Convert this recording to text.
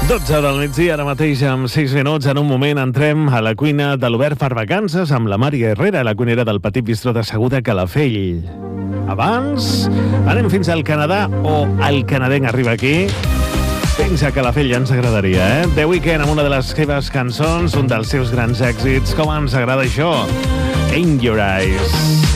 12 del migdia, ara mateix amb 6 minuts. En un moment entrem a la cuina de l'Obert per Vacances amb la Mari Herrera, la cuinera del Petit Bistró de Seguda Calafell. Abans, anem fins al Canadà, o el canadenc arriba aquí. Fins a Calafell ja ens agradaria, eh? The Weeknd amb una de les seves cançons, un dels seus grans èxits. Com ens agrada això? In Your Eyes.